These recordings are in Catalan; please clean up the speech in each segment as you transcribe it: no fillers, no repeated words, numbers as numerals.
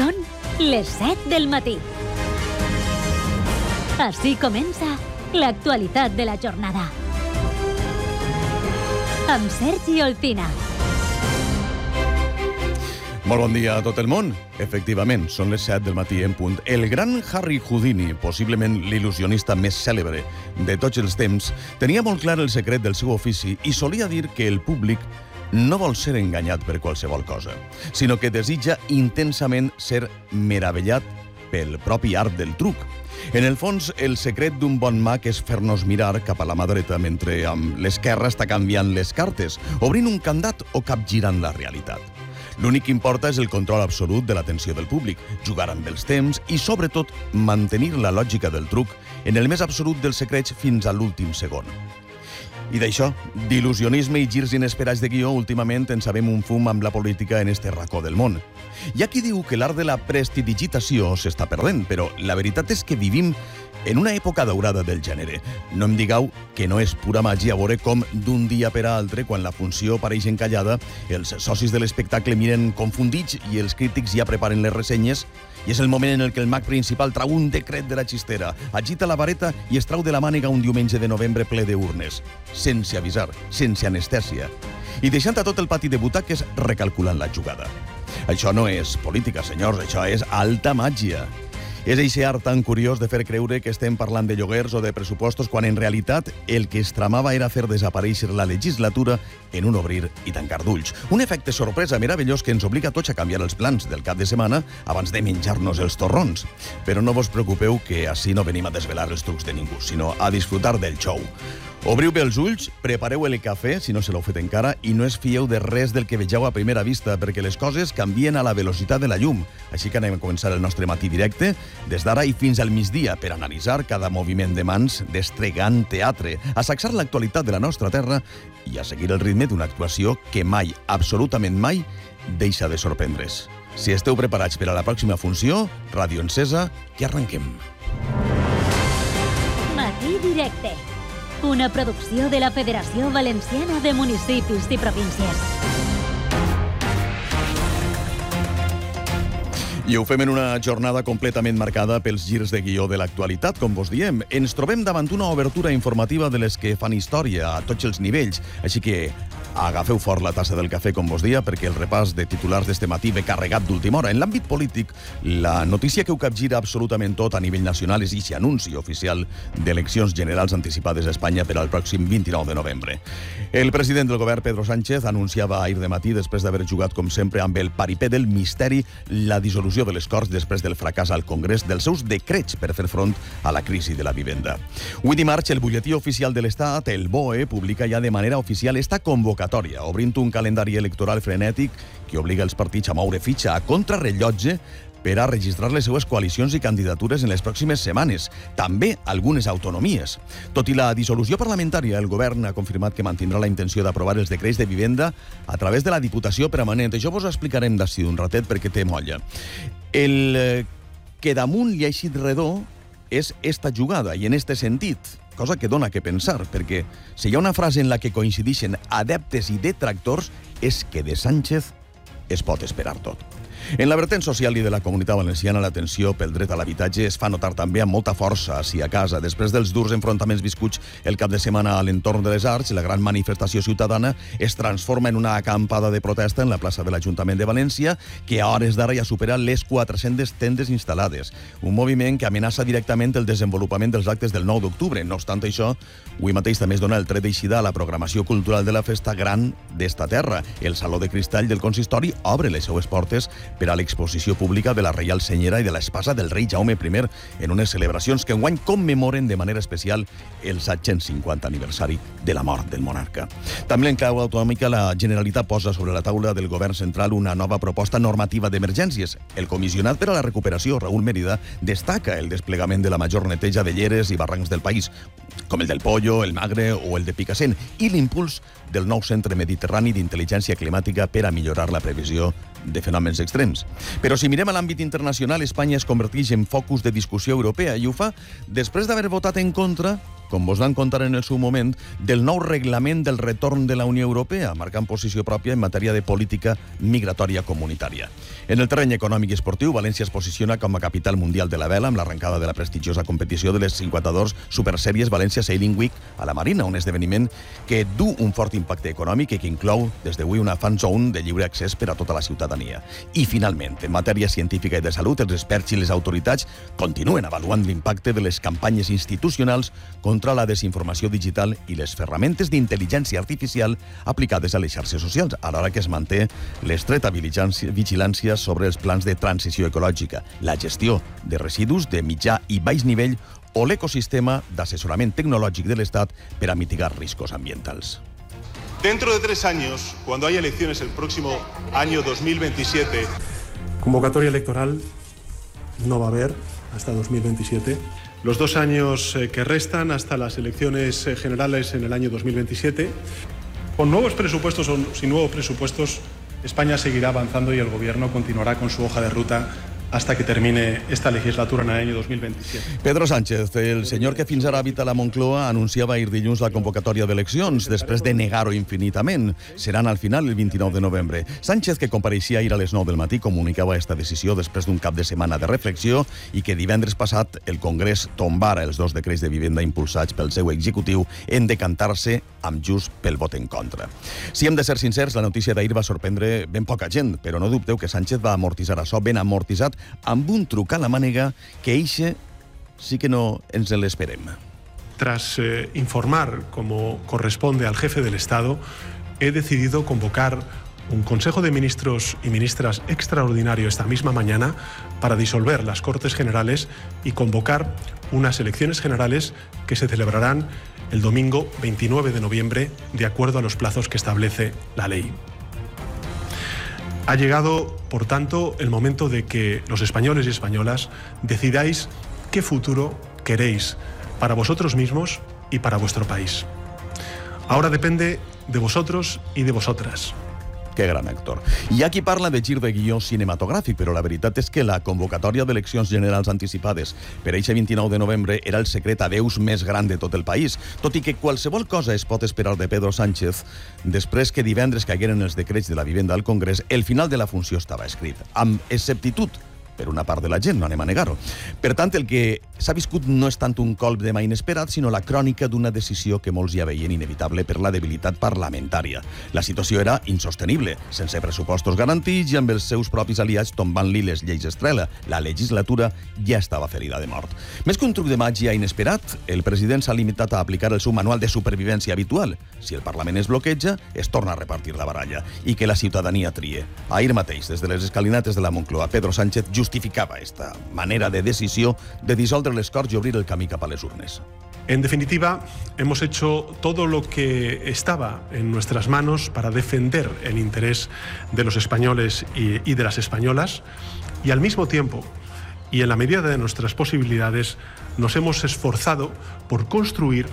Són les 7 del matí. Així comença l'actualitat de la jornada. Amb Sergi Olcina. Molt bon dia a tot el món. Efectivament, són les 7 del matí en punt. El gran Harry Houdini, possiblement l'il·lusionista més cèlebre de tots els temps, tenia molt clar el secret del seu ofici i solia dir que el públic no vol ser enganyat per qualsevol cosa, sinó que desitja intensament ser meravellat pel propi art del truc. En el fons, el secret d'un bon mag és fer-nos mirar cap a la mà dreta mentre amb l'esquerra està canviant les cartes, obrint un candat o capgirant la realitat. L'únic que importa és el control absolut de l'atenció del públic, jugar amb els temps i, sobretot, mantenir la lògica del truc en el més absolut dels secrets fins a l'últim segon. I d'això, d'il·lusionisme i girs inesperats de guió, últimament en sabem un fum amb la política en este racó del món. Hi ha qui diu que l'art de la prestidigitació s'està perdent, però la veritat és que vivim en una època daurada del gènere. No em digueu que no és pura màgia veure com d'un dia per a altre, quan la funció pareix encallada, els socis de l'espectacle miren confundits i els crítics ja preparen les ressenyes, i és el moment en el que el mag principal trau un decret de la xistera, agita la vareta i es trau de la màniga un diumenge de novembre ple d'urnes, sense avisar, sense anestèsia, i deixant a tot el pati de butaques recalculant la jugada. Això no és política, senyors, això és alta màgia. És eixe art tan curiós de fer creure que estem parlant de lloguers o de pressupostos quan en realitat el que es tramava era fer desaparèixer la legislatura en un obrir i tancar d'ulls. Un efecte sorpresa meravellós que ens obliga a tots a canviar els plans del cap de setmana abans de menjar-nos els torrons. Però no vos preocupeu que així no venim a desvelar els trucs de ningú, sinó a disfrutar del show. Obriu bé els ulls, prepareu el cafè, si no se l'heu fet encara, i no es fieu de res del que vegeu a primera vista, perquè les coses canvien a la velocitat de la llum. Així que anem a començar el nostre matí directe, des d'ara i fins al migdia, per analitzar cada moviment de mans d'estregant teatre, a sacsar l'actualitat de la nostra terra i a seguir el ritme d'una actuació que mai, absolutament mai, deixa de sorprendre's. Si esteu preparats per a la pròxima funció, ràdio encesa, que arrenquem. Matí directe. Una producció de la Federació Valenciana de Municipis i Províncies. I ho fem en una jornada completament marcada pels girs de guió de l'actualitat, com vos diem. Ens trobem davant una obertura informativa de les que fan història a tots els nivells, així que agafeu fort la tassa del cafè, com vos dia, perquè el repàs de titulars d'este matí ve carregat d'última hora. En l'àmbit polític, la notícia que ho capgira absolutament tot a nivell nacional és aquest anunci oficial d'eleccions generals anticipades a Espanya per al pròxim 29 de novembre. El president del govern, Pedro Sánchez, anunciava ahir de matí, després d'haver jugat, com sempre, amb el paripé del misteri, la dissolució de les Corts després del fracàs al Congrés dels seus decrets per fer front a la crisi de la vivenda. Avui dimarts, el butlletí oficial de l'Estat, el BOE, publica ja de manera oficial esta convocatòria, obrint un calendari electoral frenètic que obliga els partits a moure fitxa a contrarrellotge per a registrar les seues coalicions i candidatures en les pròximes setmanes. També algunes autonomies. Tot i la dissolució parlamentària, el govern ha confirmat que mantindrà la intenció d'aprovar els decrets de vivenda a través de la Diputació Permanent. Això vos ho explicarem d'ací d'un ratet perquè té molla. El que damunt li ha eixit redó és esta jugada i en este sentit, cosa que dona que pensar, perquè si hi ha una frase en la que coincideixen adeptes i detractors és que de Sánchez es pot esperar tot. En la vertent social i de la comunitat valenciana, la tensió pel dret a l'habitatge es fa notar també amb molta força ací a casa. Després dels durs enfrontaments viscuts el cap de setmana a l'entorn de les Arts, la gran manifestació ciutadana es transforma en una acampada de protesta en la plaça de l'Ajuntament de València, que a hores d'ara ja supera les 400 tendes instal·lades. Un moviment que amenaça directament el desenvolupament dels actes del 9 d'octubre. No obstant això, avui mateix també es dona el tret d'eixida a la programació cultural de la festa gran d'esta terra. El Saló de Cristall del Consistori obre les seues portes per a l'exposició pública de la Reial Senyera i de l'Espasa del rei Jaume I en unes celebracions que enguany commemoren de manera especial el 750 aniversari de la mort del monarca. També en clau autonòmica, la Generalitat posa sobre la taula del govern central una nova proposta normativa d'emergències. El comissionat per a la recuperació, Raúl Mérida, destaca el desplegament de la major neteja de lleres i barrancs del país, com el del Pollo, el Magre o el de Picassent, i l'impuls del nou Centre Mediterrani d'Intel·ligència Climàtica per a millorar la previsió de fenòmens extrems. Però si mirem a l'àmbit internacional, Espanya es converteix en focus de discussió europea i ho fa després d'haver votat en contra com vos van contar en el seu moment, del nou reglament del retorn de la Unió Europea, marcant posició pròpia en matèria de política migratòria comunitària. En el terreny econòmic i esportiu, València es posiciona com a capital mundial de la vela amb l'arrencada de la prestigiosa competició de les 52 Supersèries València Sailing Week a la Marina, un esdeveniment que du un fort impacte econòmic i que inclou des d'avui una fan zone de lliure accés per a tota la ciutadania. I finalment, en matèria científica i de salut, els experts i les autoritats continuen avaluant l'impacte de les campanyes institucionals contra la desinformació digital i les ferramentes d'intel·ligència artificial aplicades a les xarxes socials, alhora que es manté l'estreta vigilància sobre els plans de transició ecològica, la gestió de residus de mitjà i baix nivell o l'ecosistema d'asesorament tecnològic de l'Estat per a mitigar riscos ambientals. Dentro de 3 años, cuando haya elecciones el próximo año 2027... Convocatoria electoral no va a haber hasta 2027. Los 2 años que restan hasta las elecciones generales en el año 2027. Con nuevos presupuestos o sin nuevos presupuestos, España seguirá avanzando y el Gobierno continuará con su hoja de ruta hasta que termine esta legislatura en el año 2027. Pedro Sánchez, el senyor que fins ara habita la Moncloa, anunciava ahir dilluns la convocatòria d'eleccions, després de negar-ho infinitament. Seran al final el 29 de novembre. Sánchez, que compareixia ahir a les 9 del matí, comunicava esta decisió després d'un cap de setmana de reflexió i que divendres passat el Congrés tombara els 2 decrets de vivenda impulsats pel seu executiu en decantar-se amb just pel vot en contra. Si hem de ser sincers, la notícia d'ahir va sorprendre ben poca gent, però no dubteu que Sánchez va amortitzar això ben amortitzat amb un truc a la mànega que eixe sí que no ens l'esperem. Tras informar, como corresponde al jefe del Estado, he decidido convocar un Consejo de Ministros y Ministras extraordinario esta misma mañana para disolver las Cortes Generales y convocar unas elecciones generales que se celebrarán el domingo 29 de noviembre, de acuerdo a los plazos que establece la ley. Ha llegado, por tanto, el momento de que los españoles y españolas decidáis qué futuro queréis para vosotros mismos y para vuestro país. Ahora depende de vosotros y de vosotras. Que gran actor. Hi ha qui parla de gir de guió cinematogràfic, però la veritat és que la convocatòria d'eleccions generals anticipades per eixe 29 de novembre era el secret a Déus més gran de tot el país, tot i que qualsevol cosa es pot esperar de Pedro Sánchez després que divendres caigueren els decrets de la vivenda al Congrés, el final de la funció estava escrit, amb esceptitud per una part de la gent, no anem a negar-ho. Per tant, el que s'ha viscut no és tant un colp de mà inesperat, sinó la crònica d'una decisió que molts ja veien inevitable per la debilitat parlamentària. La situació era insostenible, sense pressupostos garantits i amb els seus propis aliats tombant-li les lleis estrela. La legislatura ja estava ferida de mort. Més que un truc de màgia inesperat, el president s'ha limitat a aplicar el seu manual de supervivència habitual. Si el Parlament es bloqueja, es torna a repartir la baralla i que la ciutadania trie. Ahir mateix, des de les escalinates de la Moncloa, Pedro Sánchez justificava esta manera de decisió de dissoldre les Corts i obrir el camí cap a les urnes. En definitiva, hemos hecho todo lo que estaba en nuestras manos para defender el interés de los españoles y de las españolas, y al mismo tiempo, y en la medida de nuestras posibilidades, nos hemos esforzado por construir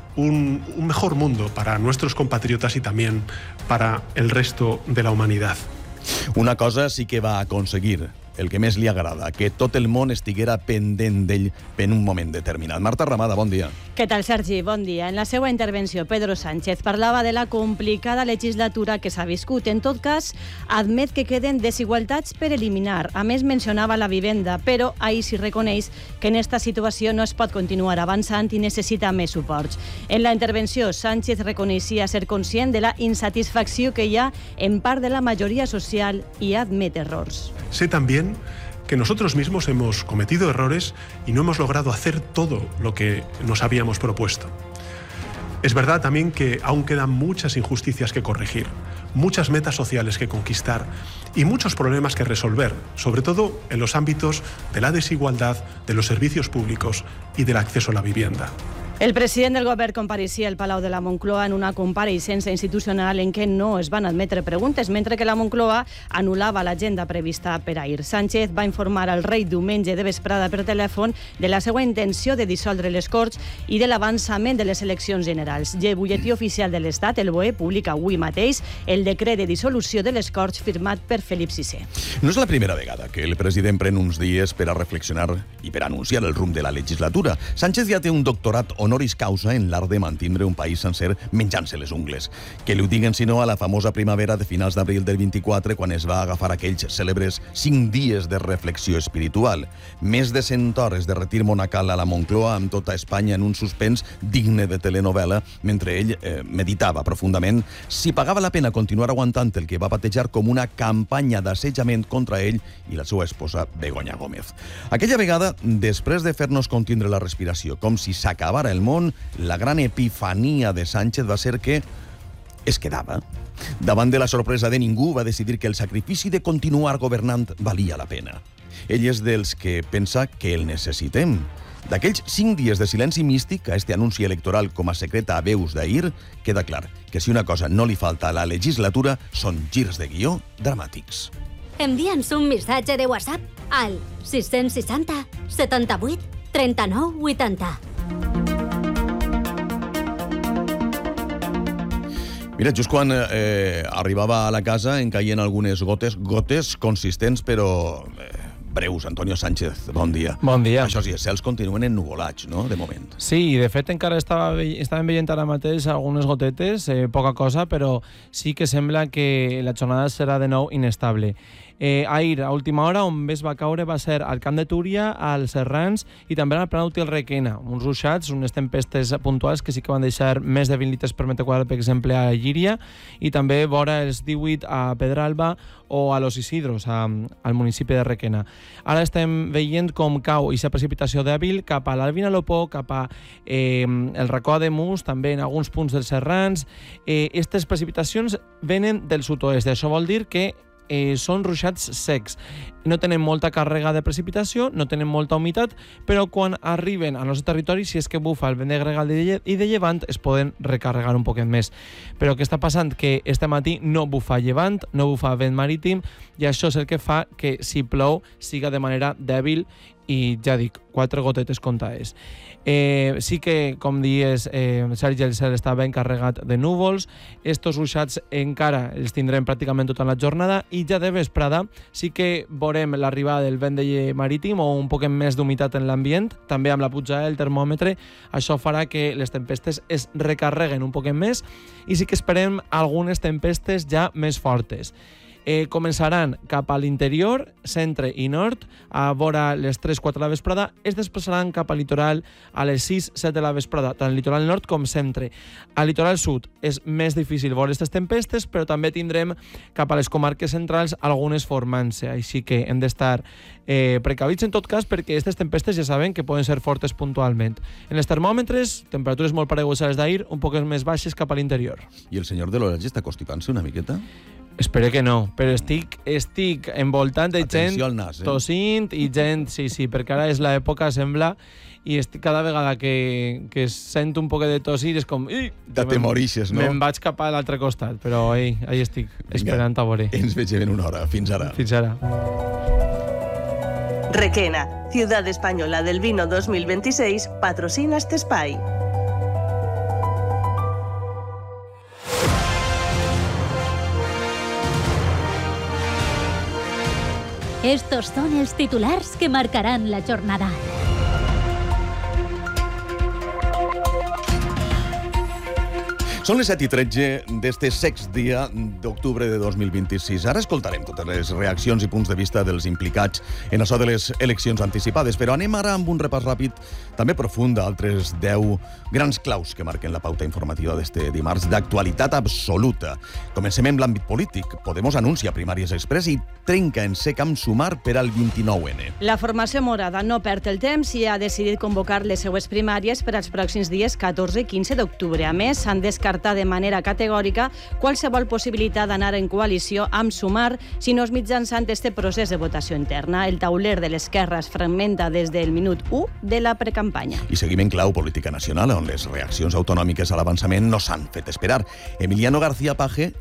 un mejor mundo para nuestros compatriotas y también para el resto de la humanidad. Una cosa sí que va aconseguir, el que més li agrada, que tot el món estiguera pendent d'ell en un moment determinat. Marta Ramada, bon dia. Què tal, Sergi? Bon dia. En la seva intervenció, Pedro Sánchez parlava de la complicada legislatura que s'ha viscut. En tot cas, admet que queden desigualtats per eliminar. A més, mencionava la vivenda, però ahir s'hi reconeix que en esta situació no es pot continuar avançant i necessita més suports. En la intervenció, Sánchez reconeixia ser conscient de la insatisfacció que hi ha en part de la majoria social i admet errors. Sé también que nosotros mismos hemos cometido errores y no hemos logrado hacer todo lo que nos habíamos propuesto. Es verdad también que aún quedan muchas injusticias que corregir, muchas metas sociales que conquistar y muchos problemas que resolver, sobre todo en los ámbitos de la desigualdad, de los servicios públicos y del acceso a la vivienda. El president del govern compareixia al Palau de la Moncloa en una compareixença institucional en què no es van admetre preguntes, mentre que la Moncloa anul·lava l'agenda prevista per ahir. Sánchez va informar al rei diumenge de vesprada per telèfon de la seva intenció de dissoldre les Corts i de l'avançament de les eleccions generals. I el butlletí oficial de l'Estat, el BOE, publica avui mateix el decret de dissolució de les Corts firmat per Felip VI. No és la primera vegada que el president pren uns dies per a reflexionar i per a anunciar el rumb de la legislatura. Sánchez ja té un doctorat honoris causa en l'art de mantindre un país sencer menjant-se les ungles. Que li ho diguen, si no, a la famosa primavera de finals d'abril del 24, quan es va agafar aquells cèlebres 5 dies de reflexió espiritual. Més de 100 hores de retir monacal a la Moncloa, amb tota Espanya en un suspens digne de telenovela, mentre ell meditava profundament si pagava la pena continuar aguantant el que va batejar com una campanya d'assetjament contra ell i la seva esposa Begoña Gómez. Aquella vegada, després de fer-nos contindre la respiració, com si s'acabara el món, la gran epifania de Sánchez va ser que es quedava. Davant de la sorpresa de ningú, va decidir que el sacrifici de continuar governant valia la pena. Ell és dels que pensa que el necessitem. D'aquells 5 dies de silenci místic a este anunci electoral com a secreta a veus d'ahir, queda clar que si una cosa no li falta a la legislatura són girs de guió dramàtics. Envia'ns un missatge de WhatsApp al 660 78 39 80. Mira, just quan arribava a la casa en caien algunes gotes consistents, però breus. Antonio Sánchez, bon dia. Bon dia. Això sí, els cels continuen ennuvolats, no?, de moment. Sí, de fet encara estàvem veient ara mateix algunes gotetes, poca cosa, però sí que sembla que la jornada serà de nou inestable. Ahir, a última hora, on més va caure va ser al Camp de Túria, als Serrans i també al Pla Útil Requena. Uns ruixats, unes tempestes puntuals que sí que van deixar més de 20 litres per metre quadrat, per exemple, a Llíria, i també vora els 18 a Pedralba o a Los Isidros, al municipi de Requena. Ara estem veient com cau aquesta precipitació dèbil cap a l'Albinalopó, cap a el racó de Mus, també en alguns punts dels Serrans. Aquestes precipitacions venen del sud-oest. Això vol dir que són ruixats secs. No tenen molta càrrega de precipitació, no tenen molta humitat, però quan arriben al nostre territori, si és que bufa el vent de gregal i de llevant, es poden recarregar un poquet més. Però què està passant? Que este matí no bufa llevant, no bufa vent marítim, i això és el que fa que, si plou, siga de manera dèbil i, ja dic, 4 gotetes comptades. Sí que, com dies, Sergi, el cel està ben carregat de núvols. Estos ruixats encara els tindrem pràcticament tota la jornada, i ja de vesprada sí que veurem l'arribada del vent de marítim o un poc més d'humitat en l'ambient, també amb la pujada del termòmetre. Això farà que les tempestes es recarreguen un poc més, i sí que esperem algunes tempestes ja més fortes. Començaran cap a l'interior, centre i nord, a vora les 3-4 de la vesprada, es desplaçaran cap al litoral a les 6-7 de la vesprada, tant al litoral nord com centre. Al litoral sud és més difícil veure aquestes tempestes, però també tindrem cap a les comarques centrals algunes formant-se, així que hem d'estar precavits en tot cas, perquè aquestes tempestes ja saben que poden ser fortes puntualment. En els termòmetres, temperatures molt paregudes a les d'ahir, un poc més baixes cap a l'interior. I el senyor de l'Oratge està constipant-se una miqueta? Espero que no, però estic envoltant de gent nas, tossint i gent, sí, perquè ara és l'època, sembla, i estic cada vegada que sento un poc de tossir és com... T'atemorixes, no? Me'n vaig cap a l'altre costat, però ahí estic esperant a veure. Ens vegem en una hora. Fins ara. Fins ara. Requena, Ciudad Española del Vino 2026, patrocina este espai. Estos son els titulars que marcaran la jornada. Són les 7:13 d'este sext dia d'octubre de 2026. Ara escoltarem totes les reaccions i punts de vista dels implicats en això de les eleccions anticipades, però anem ara amb un repàs ràpid, també profund, d'altres 10 grans claus que marquen la pauta informativa d'este dimarts d'actualitat absoluta. Comencem amb l'àmbit polític. Podemos anuncia primàries express i trenca en sec amb Sumar per al 29N. La formació morada no perd el temps i ha decidit convocar les seues primàries per als pròxims dies 14 i 15 d'octubre. A més, s'han descartat de manera categòrica qualsevol possibilitat d'anar en coalició amb Sumar si no és mitjançant este procés de votació interna. El tauler de l'esquerra es fragmenta des del minut 1 de la precampanya. I seguim en clau política nacional, on les reaccions autonòmiques a l'avançament no s'han fet esperar. Emiliano García Paje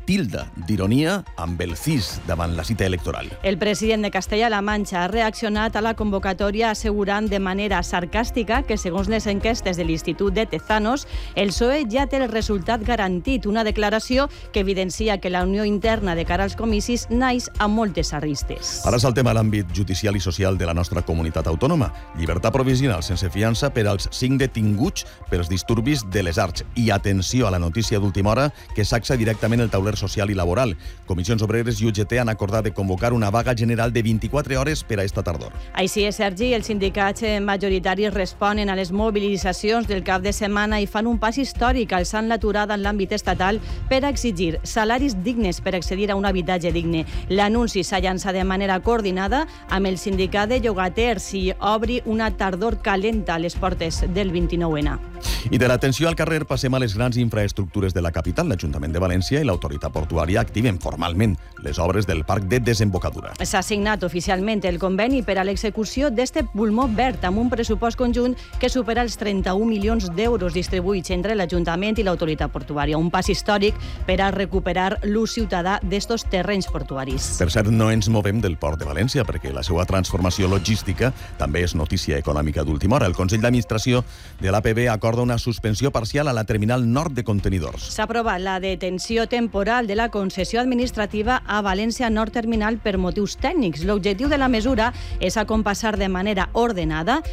tilda d'ironia amb el CIS davant la cita electoral. El president de Castella-La Manxa ha reaccionat a la convocatòria assegurant de manera sarcàstica que, segons les enquestes de l'Institut de Tezanos, el PSOE ja té el resultat garantit, una declaració que evidencia que la unió interna de cara als comicis naix amb moltes arristes. Ara saltem a l'àmbit judicial i social de la nostra comunitat autònoma. Llibertat provisional sense fiança per als 5 detinguts pels disturbis de les Arts. I atenció a la notícia d'última hora que saxa directament el tauler social i laboral. Comissions Obreres i UGT han acordat de convocar una vaga general de 24 hores per a esta tardor. Així és, Sergi, els sindicats majoritaris responen a les mobilitzacions del cap de setmana i fan un pas històric alçant l'aturada en l'àmbit estatal per exigir salaris dignes per accedir a un habitatge digne. L'anunci s'ha llançat de manera coordinada amb el sindicat de llogaters i obri una tardor calenta a les portes del 29N. I de l'atenció al carrer passem a les grans infraestructures de la capital. L'Ajuntament de València i l'Autoritat Portuària activen formalment les obres del parc de desembocadura. S'ha signat oficialment el conveni per a l'execució d'este pulmó verd amb un pressupost conjunt que supera els 31 milions d'euros distribuïts entre l'Ajuntament i l'Autoritat Portuària. Un pas històric per a recuperar l'ús ciutadà d'estos terrenys portuaris. Per cert, no ens movem del Port de València perquè la seva transformació logística també és notícia econòmica d'última hora. El Consell d'Administració de l'APB acorda una suspensió parcial a la terminal nord de contenidors. S'ha aprovat la detenció temporal de la concessió administrativa a València Nord Terminal per motius tècnics. L'objectiu de la mesura és acompassar de manera ordenada